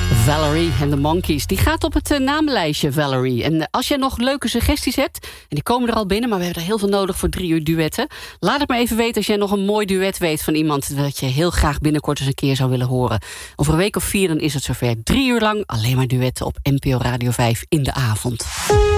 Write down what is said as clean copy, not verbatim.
Valerie en de Monkees. Die gaat op het namenlijstje, Valerie. En als jij nog leuke suggesties hebt, en die komen er al binnen, maar we hebben er heel veel nodig voor 3 uur duetten. Laat het me even weten als jij nog een mooi duet weet van iemand dat je heel graag binnenkort eens een keer zou willen horen. Over een week of 4 dan is het zover. 3 uur lang alleen maar duetten op NPO Radio 5 in de avond.